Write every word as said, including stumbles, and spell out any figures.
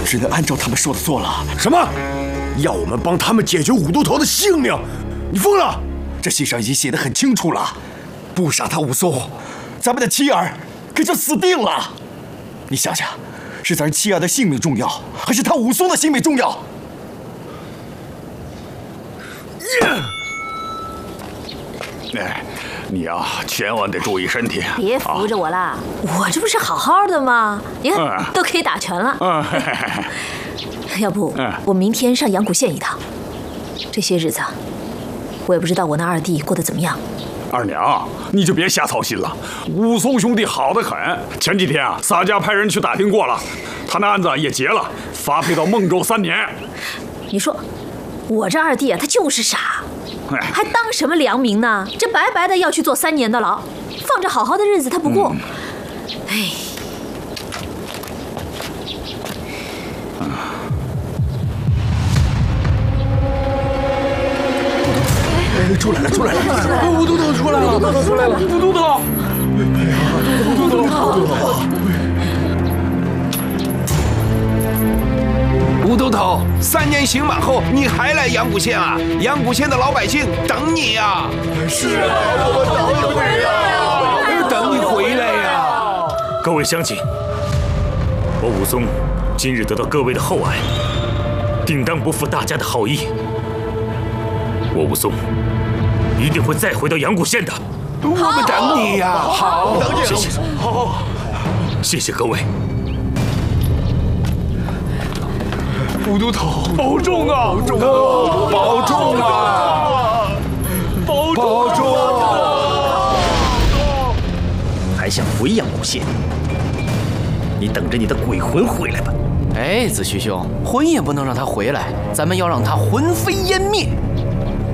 只能按照他们说的做了。 什么？要我们帮他们解决五都头的性命？你疯了！ 这信上已经写得很清楚了，不杀他武松，咱们的妻儿可就死定了。你想想，是咱妻儿的性命重要，还是他武松的性命重要？ 哎，你啊，千万得注意身体。 别扶着我啦，我这不是好好的吗？你看， 嗯都可以打拳了。 嗯，嘿嘿嘿要不嗯我明天上阳谷县一趟。这些日子，我也不知道我那二弟过得怎么样。 二娘，你就别瞎操心了。武松兄弟好得很，前几天啊，洒家派人去打听过了，他那案子也结了，发配到孟州三年。 你说，我这二弟啊，他就是傻， 哎， 还当什么良民呢？这白白的要去坐三年的牢，放着好好的日子他不过。哎、 嗯， 出来了，出来了！武都头出来了，武都头出来了，武都头！武都头！ 武都头，三年刑满后，你还来阳谷县啊？阳谷县的老百姓等你呀！ 是啊，我们等你回来呀！ 等你回来呀！ 各位乡亲，我武松今日得到各位的厚爱，定当不负大家的好意。我武松一定会再回到阳谷县的。 我们等你呀！好， 谢谢，好，谢谢各位。 武都头， 保重啊！ 保重啊！ 保重啊！ 保重！ 还想回阳谷县？你等着你的鬼魂回来吧！ 哎，子虚兄，魂也不能让他回来，咱们要让他魂飞烟灭。